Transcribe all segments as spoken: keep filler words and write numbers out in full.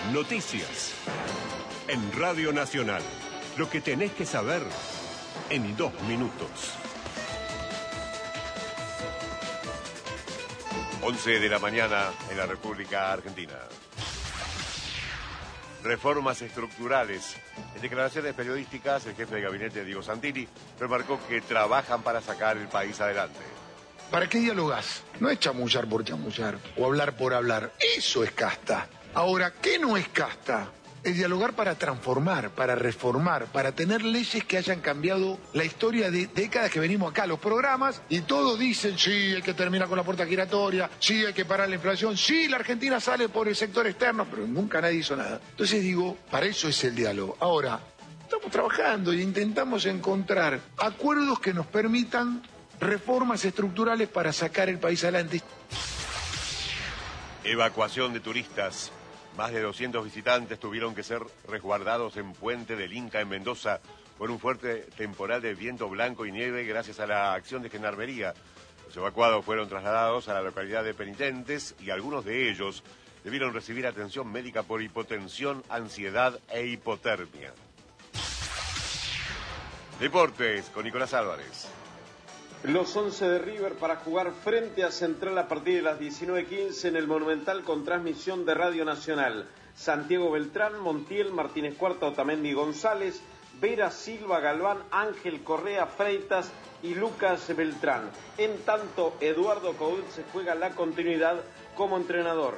Noticias. En Radio Nacional. Lo que tenés que saber en dos minutos. once de la mañana en la República Argentina. Reformas estructurales. En declaraciones periodísticas, el jefe de gabinete, Diego Santilli, remarcó que trabajan para sacar el país adelante. ¿Para qué dialogás? No es chamullar por chamullar o hablar por hablar. Eso es casta. Ahora, ¿qué no es casta? Es dialogar para transformar, para reformar, para tener leyes que hayan cambiado la historia de décadas que venimos acá, los programas, y todos dicen, sí, hay que terminar con la puerta giratoria, sí, hay que parar la inflación, sí, la Argentina sale por el sector externo, pero nunca nadie hizo nada. Entonces digo, para eso es el diálogo. Ahora, estamos trabajando e intentamos encontrar acuerdos que nos permitan reformas estructurales para sacar el país adelante. Evacuación de turistas. Más de doscientos visitantes tuvieron que ser resguardados en Puente del Inca, en Mendoza, por un fuerte temporal de viento blanco y nieve gracias a la acción de Gendarmería. Los evacuados fueron trasladados a la localidad de Penitentes y algunos de ellos debieron recibir atención médica por hipotensión, ansiedad e hipotermia. Deportes, con Nicolás Álvarez. Los once de River para jugar frente a Central a partir de las diecinueve quince en el Monumental con transmisión de Radio Nacional. Santiago Beltrán, Montiel, Martínez Cuarta, Otamendi González, Vera, Silva, Galván, Ángel Correa, Freitas y Lucas Beltrán. En tanto, Eduardo Coudet se juega la continuidad como entrenador.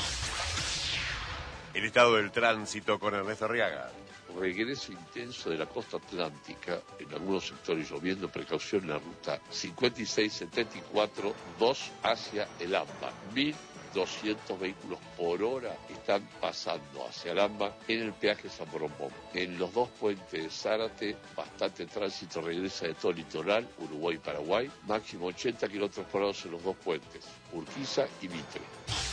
El estado del tránsito con Ernesto Arriaga. Regreso intenso de la costa atlántica, en algunos sectores lloviendo, precaución en la ruta cincuenta y seis setenta y cuatro, dos hacia el AMBA. mil doscientos vehículos por hora están pasando hacia el AMBA en el peaje San Borondón. En los dos puentes de Zárate, bastante tránsito regresa de todo el litoral, Uruguay y Paraguay, máximo ochenta kilómetros por hora en los dos puentes, Urquiza y Mitre.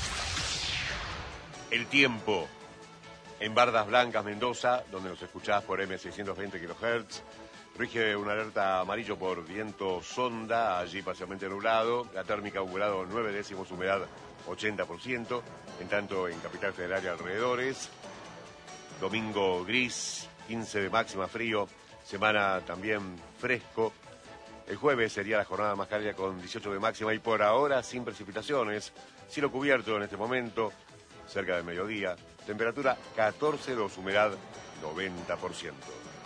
El tiempo. En Bardas Blancas, Mendoza, donde nos escuchás por eme seiscientos veinte kilohertz, rige una alerta amarillo por viento sonda, allí parcialmente nublado, la térmica acumulado nueve décimos, humedad ochenta por ciento, en tanto en Capital Federal y alrededores, domingo gris, quince de máxima, frío, semana también fresco, el jueves sería la jornada más cálida con dieciocho de máxima y por ahora sin precipitaciones, cielo cubierto en este momento, cerca del mediodía, temperatura catorce dos, humedad noventa por ciento.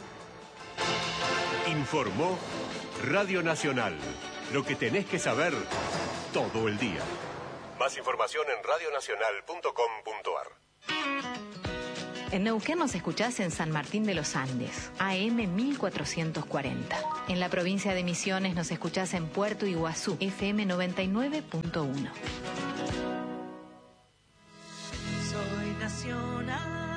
Informó Radio Nacional. Lo que tenés que saber todo el día. Más información en radio nacional punto com punto ar. En Neuquén nos escuchás en San Martín de los Andes, A M mil cuatrocientos cuarenta. En la provincia de Misiones nos escuchás en Puerto Iguazú, F M noventa y nueve punto uno. Nacional.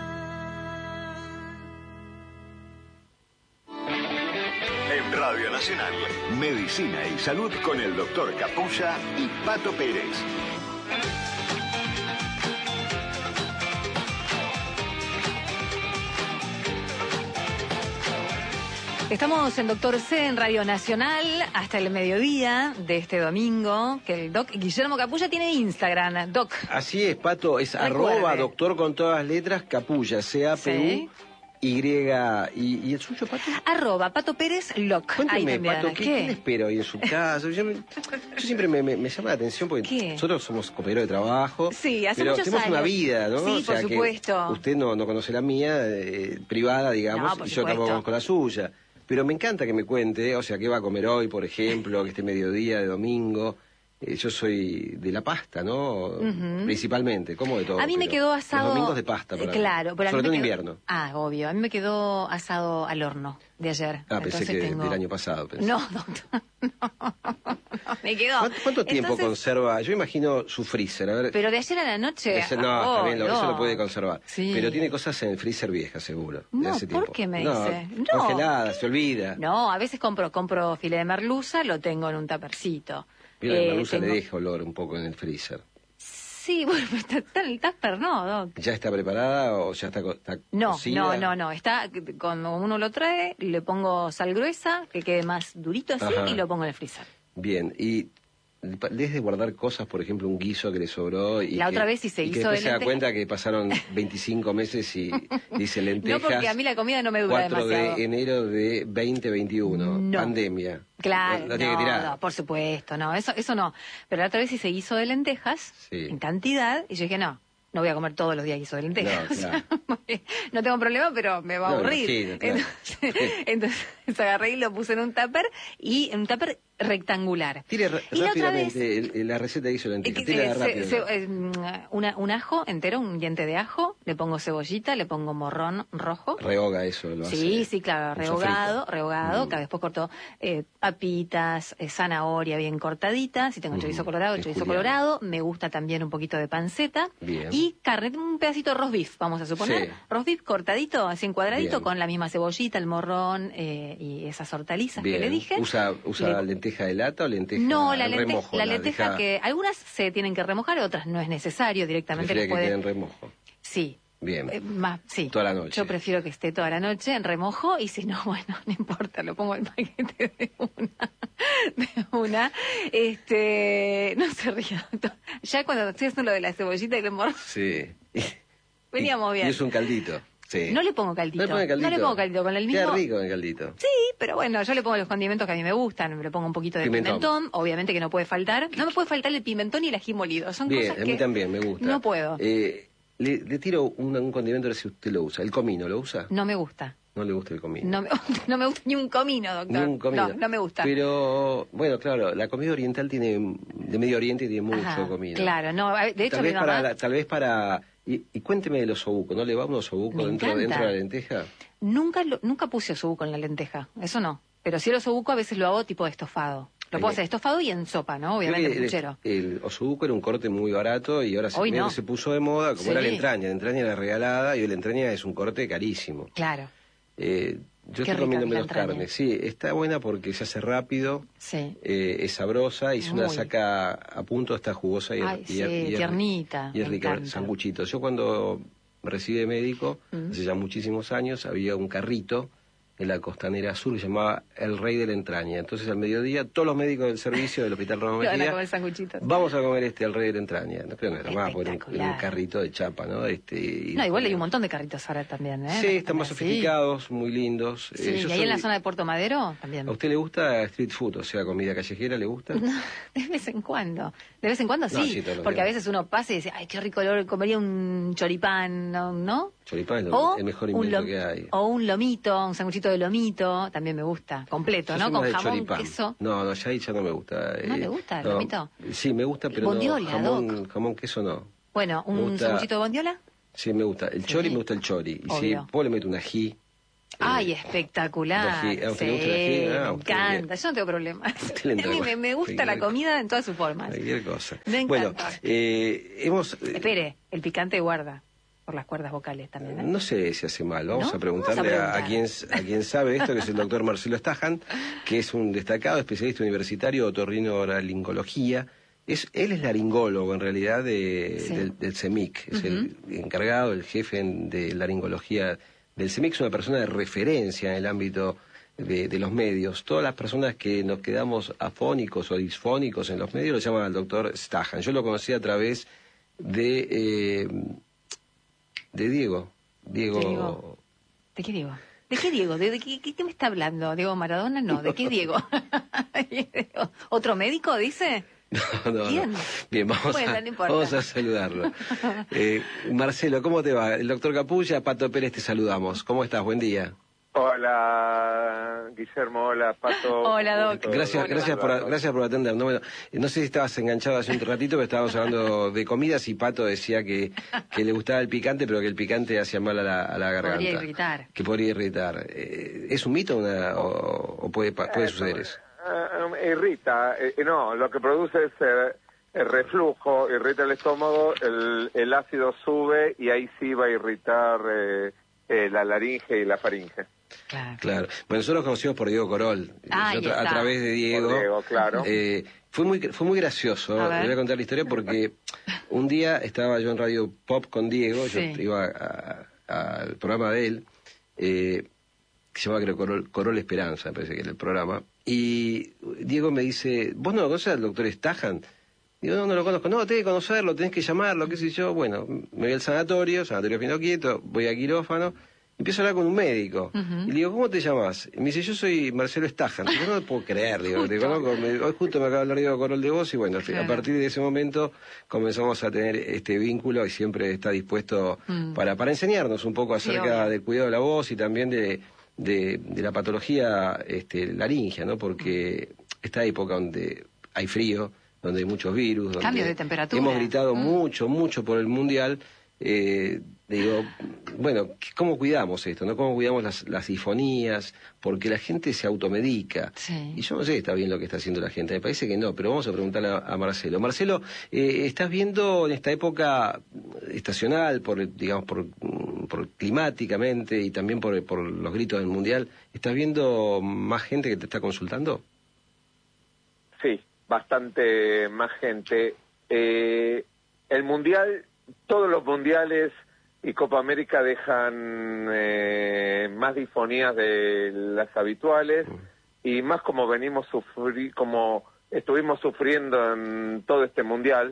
En Radio Nacional, Medicina y Salud con el doctor Capulla y Pato Pérez. Estamos en Doctor C en Radio Nacional hasta el mediodía de este domingo, que el doc Guillermo Capulla tiene Instagram, doc. Así es, Pato, es Recuerde. arroba doctor con todas las letras, Capulla, C A P U Y, y, ¿y el suyo, Pato? Arroba Pato Pérez Loc. Cuénteme, Pato, ¿qué, ¿qué? ¿qué le espero ahí en su casa? Yo, me, yo siempre me, me, me llama la atención porque ¿Qué? nosotros somos compañeros de trabajo. Sí, hace pero muchos tenemos años. una vida, ¿no? Sí, o sea, por supuesto. Que usted no, no conoce la mía, eh, privada, digamos, No, por y yo supuesto. tampoco conozco la suya. Pero me encanta que me cuente, o sea, qué va a comer hoy, por ejemplo, que este mediodía de domingo. Eh, yo soy de la pasta, ¿no? Uh-huh. Principalmente, como de todo. A mí me pero quedó asado... Los domingos de pasta, para Claro, mí. pero a mí Sobre todo me en quedó- invierno. Ah, obvio. A mí me quedó asado al horno de ayer. Ah, pensé Entonces que tengo... del año pasado. Pensé. No, doctor, no. Me quedó. ¿Cuánto, cuánto tiempo Entonces, conserva? Yo imagino su freezer. A ver. Pero de ayer a la noche... Ese- no, oh, está bien, lo- eso no. lo puede conservar. Sí. Pero tiene cosas en el freezer vieja, seguro. de No, hace ¿por tiempo. qué me no, dice? No. Congeladas, se olvida. No, a veces compro compro filé de merluza, lo tengo en un tapercito. Pero la Eh, merluza tengo- le deja olor un poco en el freezer. Sí, bueno, pero está, está en el tupper, no, Doc. ¿Ya está preparada o ya está, co- está No, cocida? no, no, no. Está, cuando uno lo trae, le pongo sal gruesa, que quede más durito así, Ajá. y lo pongo en el freezer. Bien, y desde guardar cosas, por ejemplo, un guiso que le sobró y la que, otra vez sí se y que hizo de después se da lentejas. cuenta que pasaron veinticinco meses y dice lentejas. No, porque a mí la comida no me dura cuatro demasiado. de enero de veinte veintiuno, No. pandemia. Claro, La, la tiene no, que tirar. no, por supuesto, no, eso, eso no. Pero la otra vez sí se hizo de lentejas, Sí. en cantidad, y yo dije, no, no voy a comer todos los días guiso de lentejas. No, claro. No tengo problema, pero me va a No, aburrir. imagino, claro. Entonces, entonces agarré y lo puse en un tupper, y en un tupper rectangular. Tire ra- Y la otra vez- rápidamente el- el- la receta de guiso de Eh, lentejas. que, Tírala eh, se- rápido. se- eh, mm, una- un ajo entero, un diente de ajo, le pongo cebollita, le pongo morrón rojo. Rehoga eso, lo Sí, hace. sí, claro, un rehogado, sofrito. rehogado, Mm. que después corto eh, papitas, eh, zanahoria bien cortadita, si tengo Mm, chorizo colorado, es chorizo juliano. colorado, me gusta también un poquito de panceta, Bien. y carne, un pedacito de roast beef, vamos a suponer, Sí. roast beef cortadito, así en cuadradito, Bien. con la misma cebollita, el morrón eh, y esas hortalizas Bien. que le dije. ¿Usa, usa Le- lenteja de lata o lenteja No, la, en lente- remojo? la lenteja deja- que algunas se tienen que remojar, otras no es necesario, directamente prefiere le que puede... quede en remojo. Sí. Bien. Eh, más, sí. Toda la noche. Yo prefiero que esté toda la noche en remojo y si no, bueno, no importa, lo pongo en paquete de una. De una. Este, no se ría, doctor. Ya cuando estoy haciendo lo de la cebollita y el morro, Sí. veníamos bien. Y es un caldito. Sí. No le pongo caldito. No le pone caldito. No le pongo caldito, con el mismo... Queda rico en caldito. Sí, pero bueno, yo le pongo los condimentos que a mí me gustan. Le pongo un poquito de Pimentón. pimentón, obviamente que no puede faltar. No me puede faltar el pimentón y el ají molido. Son Bien, cosas a que mí también me gusta. no puedo. Eh, le, le tiro un, un condimento a ver si usted lo usa. ¿El comino lo usa? No me gusta. No le gusta el comino. No me, no me gusta ni un comino, doctor. Ni un comino. No, no me gusta. Pero, bueno, claro, la comida oriental tiene, de Medio Oriente tiene mucho Ajá, comino. Claro, no, a- de hecho tal mi vez mamá... para, la- tal vez para... Y, y cuénteme de los osobucos, ¿no le va un osobuco Me dentro, encanta. dentro de la lenteja? Nunca, lo- nunca puse osobuco en la lenteja, eso no. Pero si el osobuco a veces lo hago tipo de estofado. Lo puedo Bien. hacer estofado y en sopa, ¿no? Creo Obviamente, que puchero. el, el osobuco era un corte muy barato y ahora se, Hoy medio no. que se puso de moda, como Sí. era la entraña. La entraña era regalada y hoy la entraña es un corte carísimo. Claro, Eh, yo Qué estoy rica comiendo es la menos entraña. carne. Sí, está buena porque se hace rápido, sí. eh, es sabrosa y si una Muy. saca a punto está jugosa y, Ay, y- sí, y es- tiernita, y es me rica. encanta. Sanguchitos. Yo cuando recibí de médico, Mm. hace ya muchísimos años, había un carrito en la Costanera Sur que se llamaba El Rey de la Entraña. Entonces al mediodía, todos los médicos del servicio del Hospital Roma Lo van a Mejía, comer sanguchitos. vamos a comer este El Rey de la Entraña. No creo que no era más, porque era un, era un Espectacular. carrito de chapa, ¿no? Este, y- No, igual hay un montón de carritos ahora también, ¿eh? Sí, No, están más sí. sofisticados, muy lindos. Sí, Eh, y yo ahí en la soy- zona de Puerto Madero también. ¿A usted le gusta street food, o sea, comida callejera, le gusta? No, de vez en cuando. De vez en cuando sí, No, sí, todos los porque a días. veces uno pasa y dice, ay, qué rico olor, comería un choripán, ¿no? ¿no? Choripán es lo- O el mejor un, invento lo- que hay. o un lomito, un sanguchito de lomito, también me gusta, completo, Yo ¿no? soy Con más de jamón, choripán. queso. No, no, ya ahí ya no me gusta. ¿No eh, le gusta el no. lomito? Sí, me gusta, pero Bondiola, no, jamón, Doc. jamón, queso no. Bueno, Me un gusta- sanguchito de bondiola. Sí, me gusta. El Sí. chori, me gusta el chori. Y si Obvio. puedo le meto un ají. Ay, eh, espectacular. el ají. ¿A usted Sí, le gusta el ají? Ah, me a usted encanta. le- Yo no tengo problema. usted le entra A mí igual. me, me gusta Cualquier la comida en todas sus formas. Cualquier cosa. Me Bueno, encanta. eh, hemos... eh, Espere, el picante guarda por las cuerdas vocales también, ¿eh? No sé si hace mal. Vamos ¿No? a preguntarle Vamos a a, a preguntar. quien, a quien sabe esto, que es el doctor Marcelo Stajan, que es un destacado especialista universitario de otorrinolaringología. Es, él es laringólogo, en realidad, de, Sí. del, del CEMIC. Es el encargado, el jefe en- de laringología del CEMIC. Es una persona de referencia en el ámbito de, de los medios. Todas las personas que nos quedamos afónicos o disfónicos en los medios lo llaman al doctor Stajan. Yo lo conocí a través de... eh, de Diego. Diego. ¿Qué Diego? ¿De qué Diego? ¿De qué Diego? ¿De, de qué, qué- qué me está hablando? ¿Diego Maradona? No, ¿de qué Diego? ¿Otro médico, dice? No, no, ¿Quién? no. Bien, vamos, Bueno, a, no importa. vamos a saludarlo. Eh, Marcelo, ¿cómo te va? El doctor Capulla, Pato Pérez, te saludamos. ¿Cómo estás? Buen día. Hola, Guillermo, hola, Pato. Hola, Doc. Gusto Gracias, de gracias por, saludarlos. gracias por atendernos. Bueno, eh, no sé si estabas enganchado hace un ratito, pero estábamos hablando de comidas y Pato decía que, que le gustaba el picante, pero que el picante hacía mal a la, a la garganta. Podría irritar. Que podría irritar. Eh, ¿Es un mito una, o, o puede, pa- puede Eh, suceder eso? eh, irrita, eh, no, lo que produce es eh, el reflujo, irrita el estómago, el, el ácido sube y ahí sí va a irritar eh, eh, la laringe y la faringe. Claro. Claro. Bueno, nosotros nos conocimos por Diego Corol. Ahí Yo tra- a está. través de Diego. Por Diego, claro. eh, fue muy fue muy gracioso. A Le ver. voy a contar la historia porque un día estaba yo en Radio Pop con Diego, Sí. yo iba a- a- al programa de él, eh, que se llama creo Corol, Corol Esperanza, me parece que era el programa, y Diego me dice, ¿vos no lo conocés al doctor Stajan? Digo, no, no lo conozco. No, tenés que conocerlo, tenés que llamarlo, qué sé yo. Bueno, me voy al sanatorio, sanatorio Pinoquieto, voy a quirófano, empiezo a hablar con un médico. Uh-huh. Y le digo, ¿cómo te llamas? Y me dice, yo soy Marcelo Stajan. Digo, no lo puedo creer, digo, te conozco. Me, hoy justo me acaba de hablar Diego Corol de vos y bueno, claro. A partir de ese momento comenzamos a tener este vínculo y siempre está dispuesto uh-huh. para, para enseñarnos un poco acerca sí, del cuidado de la voz y también de, de, de la patología este, laringia, ¿no? Porque uh-huh. esta época donde hay frío, donde hay muchos virus, donde cambio de temperatura. Hemos gritado mm. mucho, mucho por el Mundial. Eh, digo, bueno, ¿cómo cuidamos esto? ¿No? ¿Cómo cuidamos las, las disfonías? Porque la gente se automedica. Sí. Y yo no sé si está bien lo que está haciendo la gente. Me parece que no, pero vamos a preguntarle a, a Marcelo. Marcelo, eh, ¿estás viendo en esta época estacional, por digamos, por, por climáticamente y también por, por los gritos del Mundial, ¿estás viendo más gente que te está consultando? Sí. Bastante más gente. Eh, el Mundial, todos los Mundiales y Copa América dejan eh, más disfonías de las habituales y más como venimos sufrir, como estuvimos sufriendo en todo este Mundial,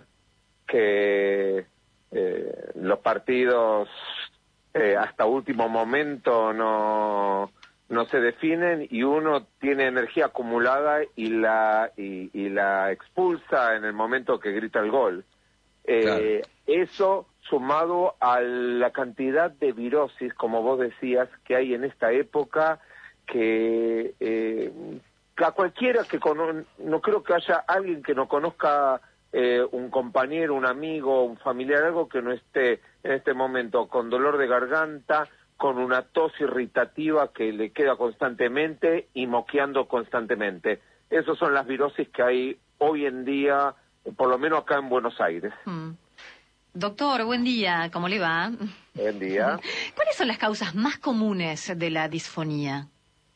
que eh, los partidos eh, hasta último momento no... no se definen y uno tiene energía acumulada y la y, y la expulsa en el momento que grita el gol. Eh, claro. Eso sumado a la cantidad de virosis, como vos decías, que hay en esta época, que eh, a cualquiera que cono- no creo que haya alguien que no conozca eh, un compañero, un amigo, un familiar, algo que no esté en este momento con dolor de garganta, con una tos irritativa que le queda constantemente y moqueando constantemente. Esas son las virosis que hay hoy en día, por lo menos acá en Buenos Aires. Mm. Doctor, buen día, ¿cómo le va? Buen día. ¿Cuáles son las causas más comunes de la disfonía?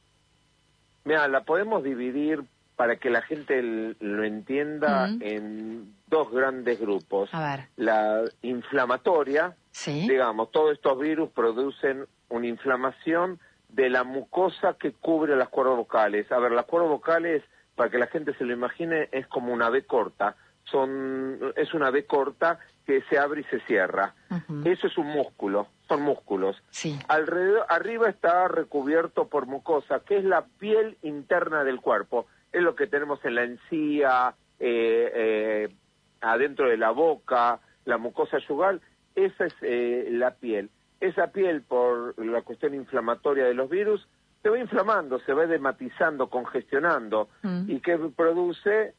Mira, la podemos dividir para que la gente l- lo entienda mm. en dos grandes grupos. A ver. La inflamatoria, sí. Digamos, todos estos virus producen una inflamación de la mucosa que cubre las cuerdas vocales. A ver, las cuerdas vocales, para que la gente se lo imagine, es como una V corta. Son, es una V corta que se abre y se cierra. Uh-huh. Eso es un músculo, son músculos. Sí. Alrededor, arriba está recubierto por mucosa, que es la piel interna del cuerpo. Es lo que tenemos en la encía, eh, eh, adentro de la boca, la mucosa yugal. Esa es eh, la piel. Esa piel, por la cuestión inflamatoria de los virus, se va inflamando, se va edematizando, congestionando, mm. y que produce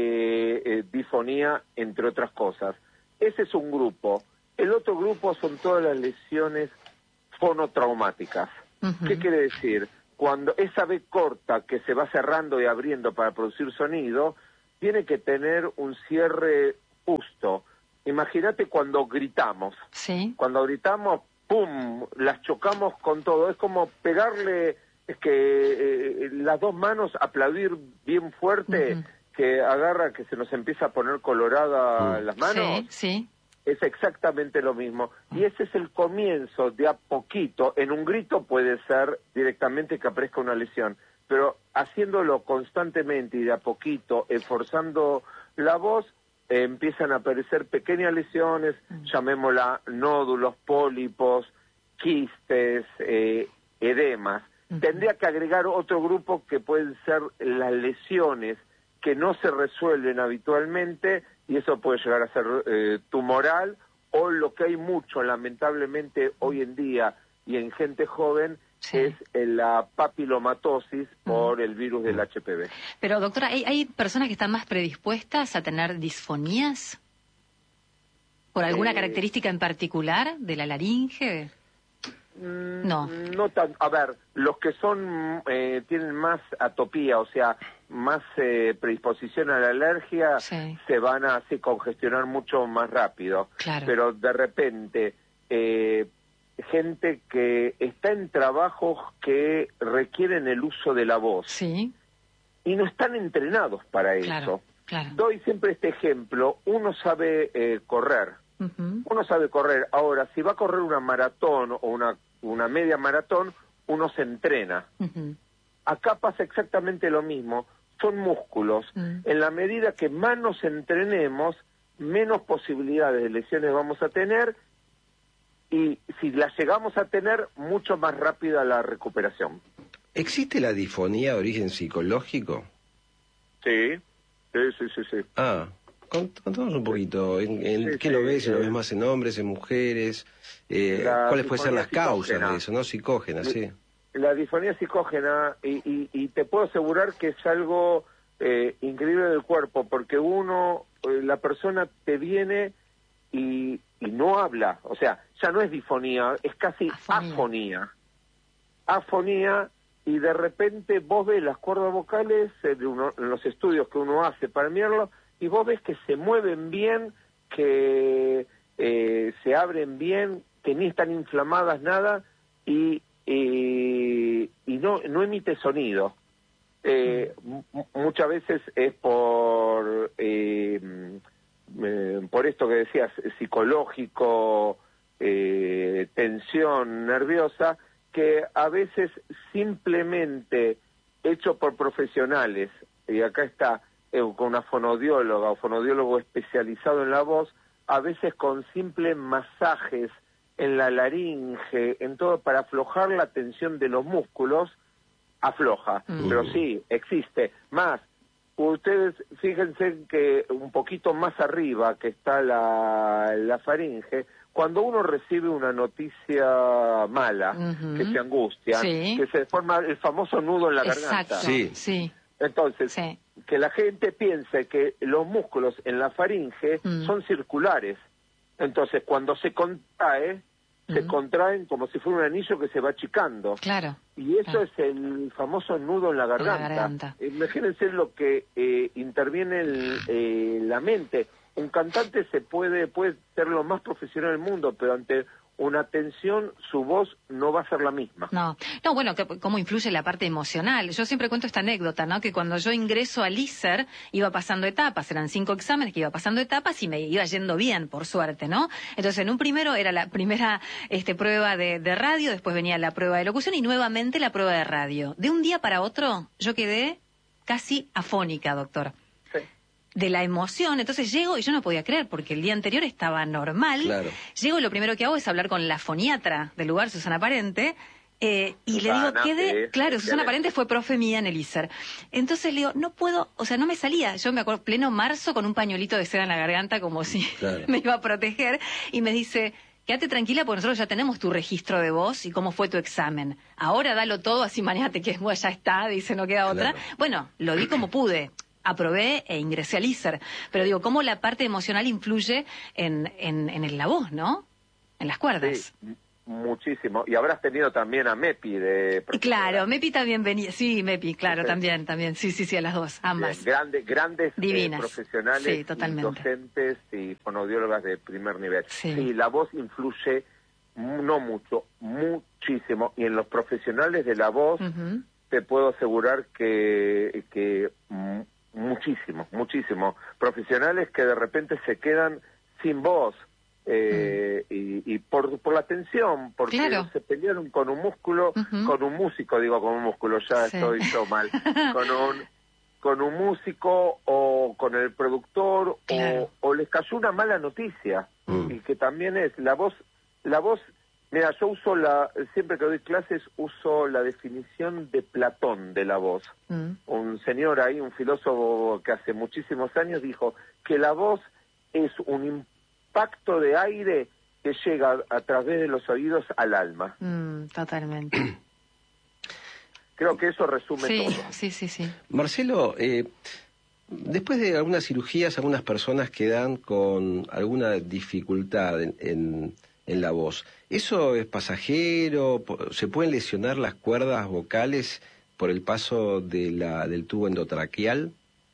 eh, eh, disfonía, entre otras cosas. Ese es un grupo. El otro grupo son todas las lesiones fonotraumáticas. Uh-huh. ¿Qué quiere decir? Cuando esa V corta que se va cerrando y abriendo para producir sonido, tiene que tener un cierre justo. Imagínate cuando gritamos. Sí. Cuando gritamos, ¡pum!, las chocamos con todo. Es como pegarle, es que eh, las dos manos, aplaudir bien fuerte, uh-huh. que agarra, que se nos empieza a poner colorada uh. las manos. Sí, sí. Es exactamente lo mismo. Y ese es el comienzo de a poquito. En un grito puede ser directamente que aparezca una lesión, pero haciéndolo constantemente y de a poquito, esforzando la voz, eh, empiezan a aparecer pequeñas lesiones, mm. llamémosla nódulos, pólipos, quistes, eh, edemas. Mm. Tendría que agregar otro grupo que pueden ser las lesiones que no se resuelven habitualmente, y eso puede llegar a ser eh, tumoral, o lo que hay mucho, lamentablemente, hoy en día y en gente joven, sí. es la papilomatosis uh-huh. por el virus del H P V. Pero, doctora, ¿hay, ¿hay personas que están más predispuestas a tener disfonías? ¿Por alguna eh... característica en particular de la laringe? No. No tan, a ver, los que son eh, tienen más atopía, o sea, más eh, predisposición a la alergia, sí. se van a así congestionar mucho más rápido. Claro. Pero de repente, eh, gente que está en trabajos que requieren el uso de la voz, sí. y no están entrenados para claro, eso. Claro. Doy siempre este ejemplo: uno sabe eh, correr. Uh-huh. Uno sabe correr. Ahora, si va a correr una maratón o una, una media maratón, uno se entrena. Uh-huh. Acá pasa exactamente lo mismo, son músculos. Uh-huh. En la medida que más nos entrenemos, menos posibilidades de lesiones vamos a tener, y si las llegamos a tener, mucho más rápida la recuperación. ¿Existe la disfonía de origen psicológico? Sí, sí, sí, sí. sí. Ah, cont- contanos un poquito, ¿en, en sí, qué sí, lo ves? sí. ¿Lo ves más en hombres, en mujeres? Eh, ¿Cuáles pueden ser las causas psicógena. de eso, no? Psicógenas, sí. La disfonía psicógena, y, y, y te puedo asegurar que es algo eh, increíble del cuerpo, porque uno, eh, la persona te viene y, y no habla, o sea, ya no es disfonía, es casi Afonía. afonía. Afonía, y de repente vos ves las cuerdas vocales eh, de uno, en los estudios que uno hace para mirarlo, y vos ves que se mueven bien, que eh, se abren bien, que ni están inflamadas nada, y, y, y no, no emite sonido. Eh, m- muchas veces es por eh, eh, por esto que decías, psicológico, eh, tensión nerviosa, que a veces simplemente hecho por profesionales, y acá está eh, con una fonodióloga o fonodiólogo especializado en la voz, a veces con simples masajes en la laringe, en todo, para aflojar la tensión de los músculos, afloja. Mm. Pero sí, existe. Más, ustedes fíjense que un poquito más arriba que está la, la faringe, cuando uno recibe una noticia mala, Uh-huh. que se angustia, Sí. que se forma el famoso nudo en la Exacto. garganta. Sí. Sí. Entonces, Sí. que la gente piense que los músculos en la faringe Mm. son circulares. Entonces, cuando se contrae, se Mm. contraen como si fuera un anillo que se va achicando. Claro. Y eso Claro. es el famoso nudo en la garganta. garganta. Imagínense lo que eh, interviene en eh, la mente. Un cantante se puede, puede ser lo más profesional del mundo, pero ante una tensión, su voz no va a ser la misma. No, no, bueno, que, cómo influye la parte emocional. Yo siempre cuento esta anécdota, ¿no? Que cuando yo ingreso al I S E R, iba pasando etapas, eran cinco exámenes que iba pasando etapas y me iba yendo bien, por suerte, ¿no? Entonces, en un primero era la primera este, prueba de, de radio, después venía la prueba de locución y nuevamente la prueba de radio. De un día para otro, yo quedé casi afónica, doctor. Sí. De la emoción, entonces llego y yo no podía creer porque el día anterior estaba normal. Claro. Llego y lo primero que hago es hablar con la foniatra del lugar, Susana Parente, eh, y Susana, le digo, quede, sí, claro, excelente. Susana Parente fue profe mía en el I S E R. Entonces le digo, no puedo, o sea, no me salía. Yo me acuerdo, pleno marzo con un pañuelito de seda en la garganta como si Claro. me iba a proteger, y me dice, quédate tranquila porque nosotros ya tenemos tu registro de voz y cómo fue tu examen. Ahora dalo todo, así mañana te quedes, bueno, ya está, dice, no queda otra. Claro. Bueno, lo di como pude. Aprobé e ingresé al I S E R. Pero digo, cómo la parte emocional influye en, en, en la voz, ¿no? En las cuerdas. Sí, muchísimo. Y habrás tenido también a Mepi de... Y claro, Mepi también venía. Sí, Mepi, claro, Sí. también, también. Sí, sí, sí, a las dos, ambas. Bien, grandes grandes eh, Divinas. profesionales, Sí, y totalmente. docentes y fonodiólogas de primer nivel. Sí. la voz influye mu- no mucho, muchísimo. Y en los profesionales de la voz Ujú. te puedo asegurar que, que mu- muchísimo, muchísimo. Profesionales que de repente se quedan sin voz. Eh, y, y por, por la tensión, porque Claro. se pelearon con un músculo, Ujú. con un músico, digo con un músculo, ya Sí. estoy yo mal, con un con un músico o con el productor, Claro. o, o les cayó una mala noticia, Mm. y que también es la voz, la voz, mira, yo uso la, siempre que doy clases uso la definición de Platón de la voz. Mm. Un señor ahí, un filósofo que hace muchísimos años dijo que la voz es un impacto de aire que llega a, a través de los oídos al alma. Mm, totalmente. Creo que eso resume Sí, todo. sí, sí, sí. Marcelo, eh, después de algunas cirugías, algunas personas quedan con alguna dificultad en, en, en la voz. ¿Eso es pasajero? Po- ¿Se pueden lesionar las cuerdas vocales por el paso de la, del tubo endotraqueal?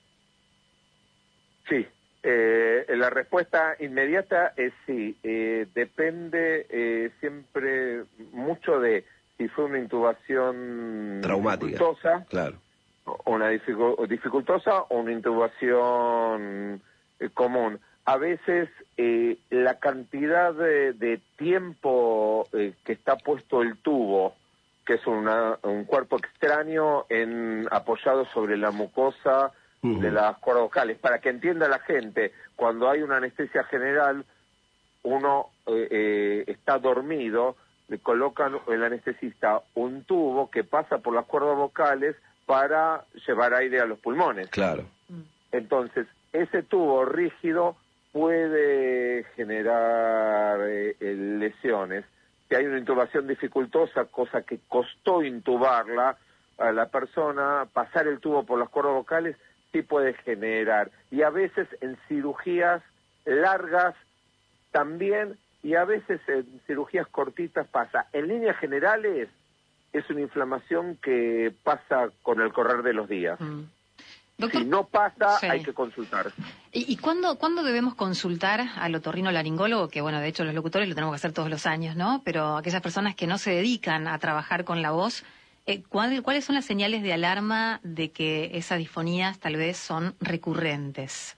Sí, eh, la respuesta inmediata es sí. Eh, depende eh, siempre mucho de si fue una intubación Traumática. dificultosa, Claro. o una dificu- dificultosa o una intubación eh, común. A veces eh, la cantidad de, de tiempo eh, que está puesto el tubo que es una, un cuerpo extraño en, apoyado sobre la mucosa uh-huh. de las cuerdas vocales. Para que entienda la gente, cuando hay una anestesia general, uno eh, eh, está dormido, le colocan el anestesista un tubo que pasa por las cuerdas vocales para llevar aire a los pulmones. Claro. Entonces, ese tubo rígido puede generar eh, lesiones. Si hay una intubación dificultosa, cosa que costó intubarla a la persona, pasar el tubo por las cuerdas vocales sí puede generar. Y a veces en cirugías largas también, y a veces en cirugías cortitas pasa. En líneas generales es una inflamación que pasa con el correr de los días. Mm. Doctor, si no pasa, sí. hay que consultar. ¿Y, y cuándo, cuándo debemos consultar al otorrinolaringólogo? Que, bueno, de hecho los locutores lo tenemos que hacer todos los años, ¿no? Pero aquellas personas que no se dedican a trabajar con la voz, eh, ¿cuál, ¿cuáles son las señales de alarma de que esas disfonías tal vez son recurrentes?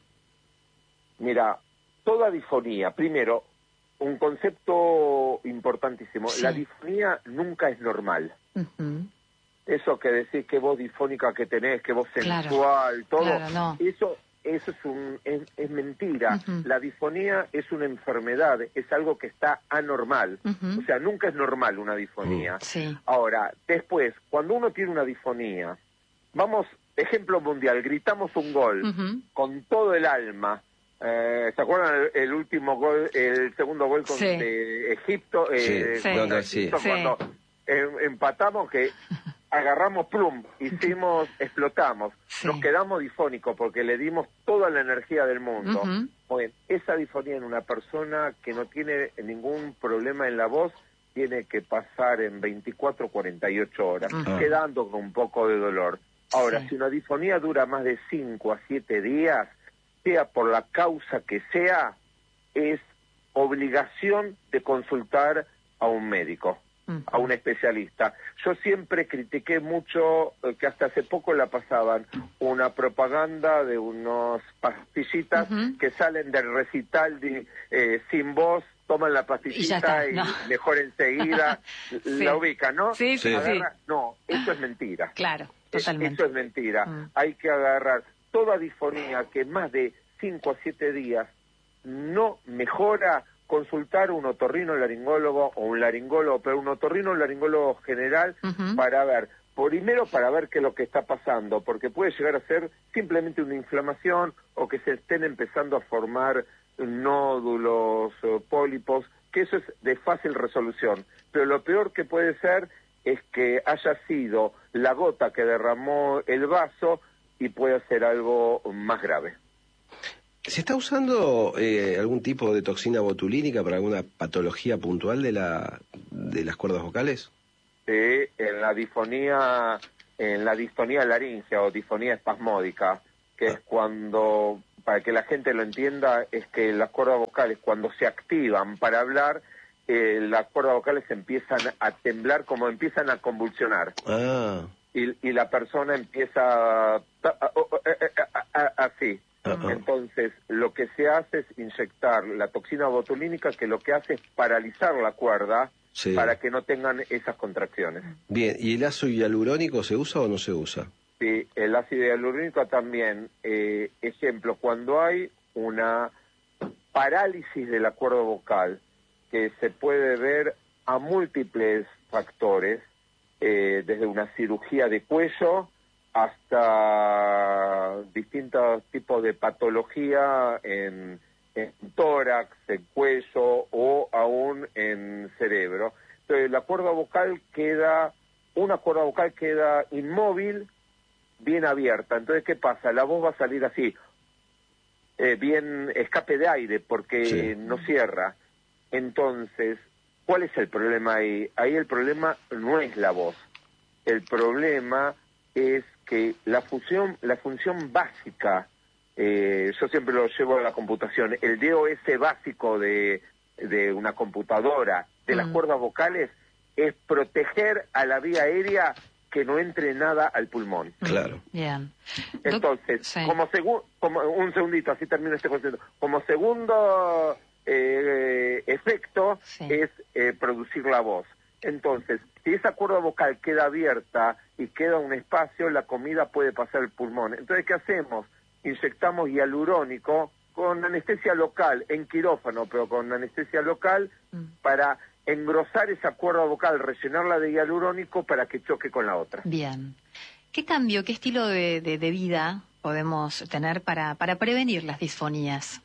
Mira, toda disfonía, primero, un concepto importantísimo. Sí. La disfonía nunca es normal. Uh-huh. Eso que decís que vos difónica que tenés, que vos claro, sensual, todo, claro, no. eso eso es un es, es mentira. Uh-huh. La disfonía es una enfermedad, es algo que está anormal. Uh-huh. O sea, nunca es normal una disfonía. Uh-huh. Sí. Ahora, después, cuando uno tiene una disfonía, vamos, ejemplo mundial, gritamos un gol uh-huh. con todo el alma. Eh, ¿Se acuerdan el, el último gol, el segundo gol con sí. de Egipto? Eh, sí. Contra Sí. Egipto Sí. Cuando eh, empatamos, que agarramos plum, hicimos, explotamos, sí. nos quedamos difónicos porque le dimos toda la energía del mundo. Uh-huh. Bueno, esa disfonía en una persona que no tiene ningún problema en la voz tiene que pasar en veinticuatro, cuarenta y ocho horas, uh-huh. quedando con un poco de dolor. Ahora, sí. si una disfonía dura más de cinco a siete días, sea por la causa que sea, es obligación de consultar a un médico, uh-huh. a un especialista. Yo siempre critiqué mucho eh, que hasta hace poco la pasaban una propaganda de unos pastillitas uh-huh. que salen del recital de, eh, sin voz, toman la pastillita y, y no. mejor enseguida sí. la ubican, ¿no? Sí, sí, Agarra, sí. No, eso es mentira. Claro, totalmente. Eso es mentira. Uh-huh. Hay que agarrar toda disfonía que más de cinco a siete días no mejora, consultar a un otorrinolaringólogo o un laringólogo, pero un otorrinolaringólogo general uh-huh. para ver, primero para ver qué es lo que está pasando, porque puede llegar a ser simplemente una inflamación o que se estén empezando a formar nódulos, pólipos, que eso es de fácil resolución. Pero lo peor que puede ser es que haya sido la gota que derramó el vaso y puede ser algo más grave. ¿Se está usando eh, algún tipo de toxina botulínica para alguna patología puntual de la de las cuerdas vocales? Sí, en la disfonía, en la distonía laríngea o disfonía espasmódica, que ah. es cuando, para que la gente lo entienda, es que las cuerdas vocales cuando se activan para hablar, eh, las cuerdas vocales empiezan a temblar, como empiezan a convulsionar. Ah. Y, y la persona empieza a, así. Uh-huh. Entonces, lo que se hace es inyectar la toxina botulínica, que lo que hace es paralizar la cuerda sí. para que no tengan esas contracciones. Bien, ¿y el ácido hialurónico se usa o no se usa? Sí, el ácido hialurónico también. Eh, ejemplo, cuando hay una parálisis de la cuerda vocal, que se puede ver a múltiples factores, eh, desde una cirugía de cuello hasta distintos tipos de patología en, en tórax, en cuello o aún en cerebro. Entonces la cuerda vocal queda, una cuerda vocal queda inmóvil, bien abierta. Entonces, ¿qué pasa? La voz va a salir así, eh, bien escape de aire, porque sí. no cierra. Entonces, ¿cuál es el problema ahí? Ahí el problema no es la voz. El problema es que la función, la función básica, eh, yo siempre lo llevo a la computación, el D O S básico de, de una computadora, de mm. las cuerdas vocales, es proteger a la vía aérea que no entre nada al pulmón. Claro. Bien. Entonces, sí. como, segu como un segundito, así termino este concepto, como segundo eh, efecto sí. es eh, producir la voz. Entonces, si esa cuerda vocal queda abierta y queda un espacio, la comida puede pasar al pulmón. Entonces, ¿qué hacemos? Inyectamos hialurónico con anestesia local, en quirófano, pero con anestesia local, mm. para engrosar esa cuerda vocal, rellenarla de hialurónico para que choque con la otra. Bien. ¿Qué cambio, qué estilo de, de, de vida podemos tener para, para prevenir las disfonías?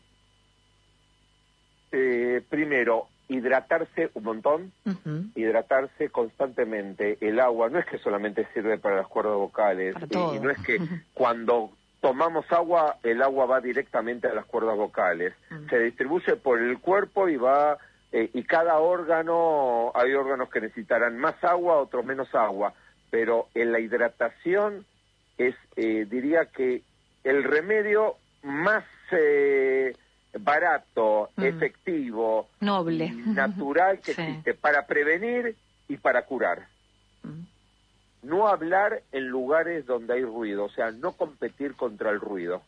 Eh, primero, hidratarse un montón, uh-huh. hidratarse constantemente. El agua no es que solamente sirve para las cuerdas vocales, y, y no es que cuando tomamos agua, el agua va directamente a las cuerdas vocales. Uh-huh. Se distribuye por el cuerpo y va, eh, y cada órgano, hay órganos que necesitarán más agua, otros menos agua, pero en la hidratación es, eh, diría que el remedio más eh, barato, mm. efectivo, noble, natural que sí. existe para prevenir y para curar. Mm. No hablar en lugares donde hay ruido, o sea, no competir contra el ruido.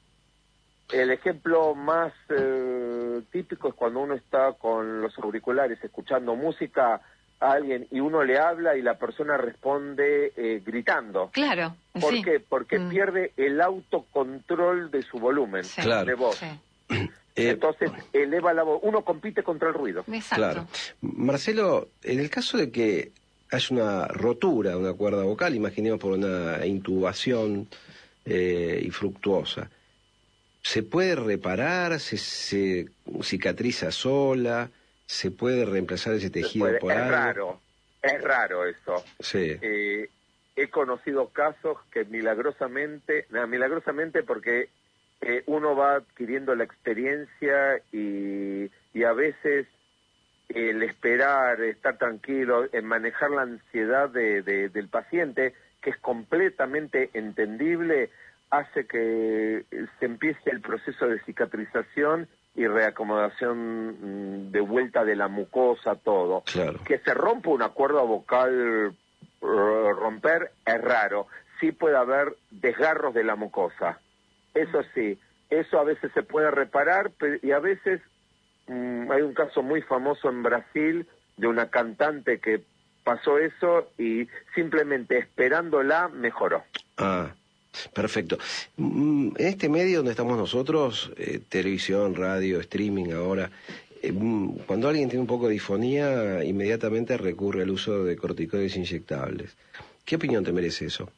El ejemplo más eh, típico es cuando uno está con los auriculares escuchando música a alguien y uno le habla y la persona responde eh, gritando. Claro. ¿Por sí. qué? Porque mm. pierde el autocontrol de su volumen sí. claro. de voz. Sí. Entonces eleva la voz, uno compite contra el ruido. Exacto. Claro. Marcelo, en el caso de que haya una rotura de una cuerda vocal, imaginemos por una intubación eh, infructuosa, ¿se puede reparar? ¿Se, se cicatriza sola? ¿Se puede reemplazar ese tejido puede, por es algo? Es raro, es raro eso. Sí. Eh, he conocido casos que milagrosamente, no, milagrosamente porque eh, uno va adquiriendo la experiencia y, y a veces el esperar, estar tranquilo, en manejar la ansiedad de, de, del paciente, que es completamente entendible, hace que se empiece el proceso de cicatrización y reacomodación de vuelta de la mucosa, todo. Claro. Que se rompa una cuerda vocal, romper, es raro. Sí puede haber desgarros de la mucosa. Eso sí, eso a veces se puede reparar, pero, y a veces mmm, hay un caso muy famoso en Brasil de una cantante que pasó eso y simplemente esperándola mejoró. Ah. Perfecto. En este medio donde estamos nosotros, eh, televisión, radio, streaming ahora, eh, cuando alguien tiene un poco de disfonía, inmediatamente recurre al uso de corticoides inyectables. ¿Qué opinión te merece eso?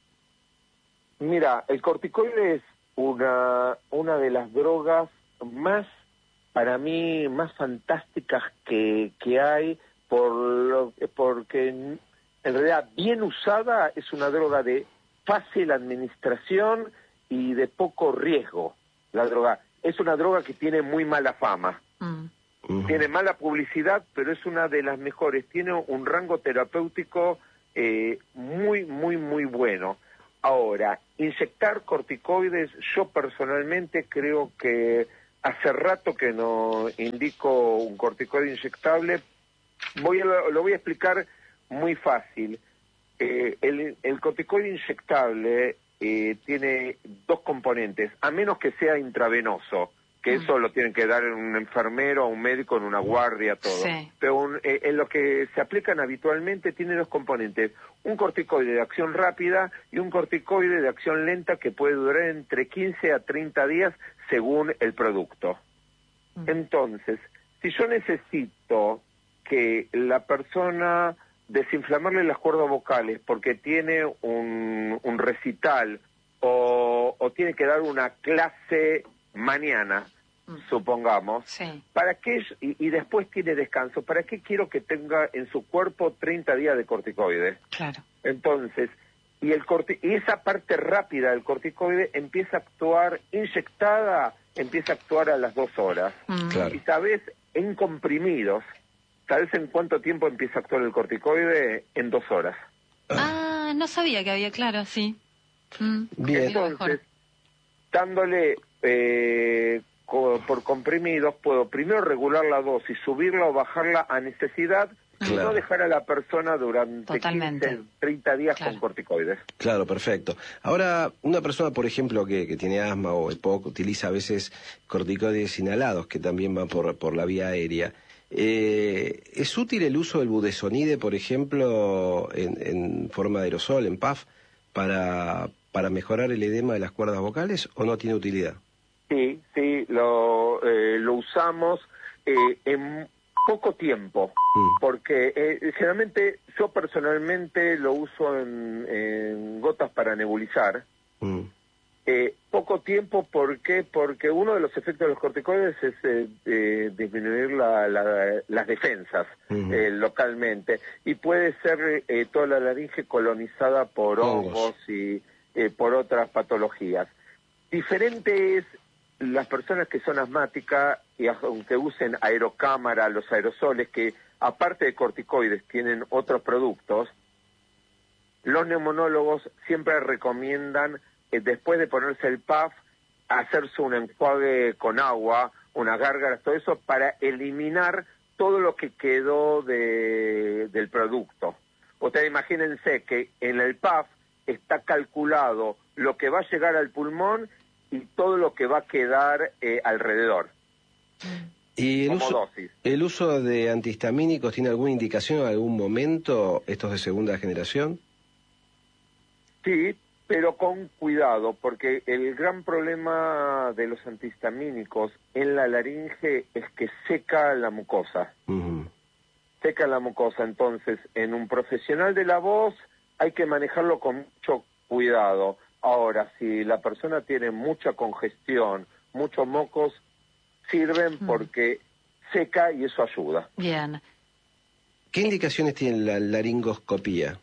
Mira, el corticoide es una, una de las drogas más, para mí, más fantásticas que, que hay, por lo, porque en realidad bien usada es una droga de fácil administración y de poco riesgo. La droga es una droga que tiene muy mala fama, mm. uh-huh. tiene mala publicidad, pero es una de las mejores. Tiene un rango terapéutico eh, muy, muy, muy bueno. Ahora, inyectar corticoides, yo personalmente creo que hace rato que no indico un corticoide inyectable. Voy a, lo voy a explicar muy fácil. Eh, el, el corticoide inyectable eh, tiene dos componentes, a menos que sea intravenoso, que mm. eso lo tienen que dar un enfermero o un médico en una guardia, todo. Sí. Pero un, eh, en lo que se aplican habitualmente tiene dos componentes, un corticoide de acción rápida y un corticoide de acción lenta que puede durar entre quince a treinta días según el producto. Mm. Entonces, si yo necesito que la persona desinflamarle las cuerdas vocales porque tiene un, un recital o, o tiene que dar una clase mañana, mm. supongamos, sí. ¿para qué? Y, y después tiene descanso, ¿para qué quiero que tenga en su cuerpo treinta días de corticoide? Claro. Entonces, y, el corti y esa parte rápida del corticoide empieza a actuar inyectada, empieza a actuar a las dos horas. Mm. Claro. Y sabes, en comprimidos, ¿sabes en cuánto tiempo empieza a actuar el corticoide? En dos horas. Ah, no sabía que había, claro, sí. Mm, Bien. Entonces, dándole eh, co por comprimidos, puedo primero regular la dosis, subirla o bajarla a necesidad, claro. y no dejar a la persona durante Totalmente. quince, treinta días claro. con corticoides. Claro, perfecto. Ahora, una persona, por ejemplo, que, que tiene asma o EPOC, utiliza a veces corticoides inhalados, que también van por, por la vía aérea. Eh, ¿Es útil el uso del budesonide, por ejemplo, en, en forma de aerosol, en P A F, para, para mejorar el edema de las cuerdas vocales o no tiene utilidad? Sí, sí, lo, eh, lo usamos eh, en poco tiempo, mm. porque eh, generalmente yo personalmente lo uso en, en gotas para nebulizar. Mm. Eh, poco tiempo, ¿por qué? Porque uno de los efectos de los corticoides es eh, eh, disminuir la, la, las defensas uh-huh. eh, localmente, y puede ser eh, toda la laringe colonizada por hongos, hongos y eh, por otras patologías. Diferente es las personas que son asmáticas y aunque usen aerocámara, los aerosoles, que aparte de corticoides tienen otros productos, los neumonólogos siempre recomiendan después de ponerse el P A F, hacerse un enjuague con agua, unas gárgaras, todo eso, para eliminar todo lo que quedó de, del producto. Ustedes imagínense que en el P A F está calculado lo que va a llegar al pulmón y todo lo que va a quedar eh, alrededor. ¿Y el como uso, dosis. el uso de antihistamínicos tiene alguna indicación en algún momento, estos de segunda generación? Sí, pero con cuidado, porque el gran problema de los antihistamínicos en la laringe es que seca la mucosa. Uh-huh. Seca la mucosa, entonces en un profesional de la voz hay que manejarlo con mucho cuidado. Ahora, si la persona tiene mucha congestión, muchos mocos, sirven uh-huh. porque seca y eso ayuda. Bien. ¿Qué indicaciones tiene la laringoscopía?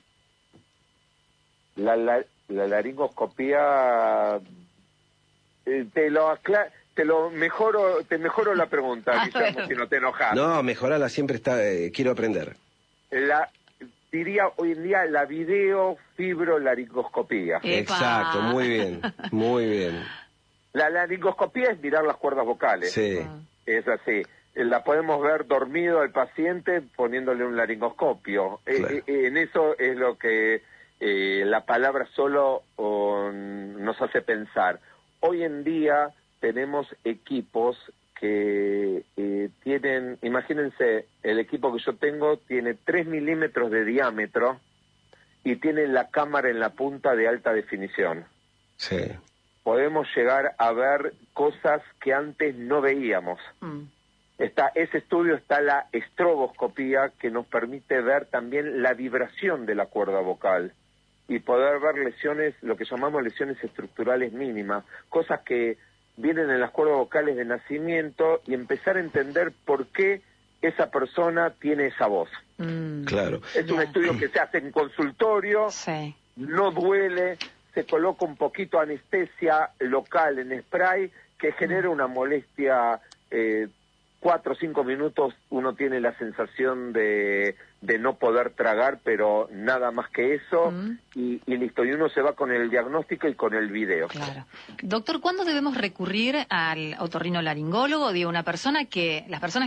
La, la La laringoscopía, eh, te lo acla te lo mejoro, te mejoro la pregunta, Guillermo, si no te enojas. No, mejorala, siempre está, eh, quiero aprender. La, diría hoy en día la videofibrolaringoscopía. Exacto, muy bien, muy bien. La laringoscopía es mirar las cuerdas vocales. Sí. Es así. La podemos ver dormido al paciente poniéndole un laringoscopio. Claro. Eh, eh, en eso es lo que... Eh, la palabra solo oh, nos hace pensar. Hoy en día tenemos equipos que eh, tienen, imagínense, el equipo que yo tengo tiene tres milímetros de diámetro y tiene la cámara en la punta de alta definición. Sí. Podemos llegar a ver cosas que antes no veíamos. Mm. Está, ese estudio está la estroboscopía, que nos permite ver también la vibración de la cuerda vocal y poder ver lesiones, lo que llamamos lesiones estructurales mínimas, cosas que vienen en las cuerdas vocales de nacimiento, y empezar a entender por qué esa persona tiene esa voz. Mm, claro. Es yeah. un estudio que se hace en consultorio, sí. no duele, se coloca un poquito anestesia local en spray, que genera una molestia, eh, cuatro o cinco minutos uno tiene la sensación de, de no poder tragar, pero nada más que eso, mm. y, y listo, y uno se va con el diagnóstico y con el video. Claro. Doctor, ¿cuándo debemos recurrir al otorrinolaringólogo? Digo, una persona que, las personas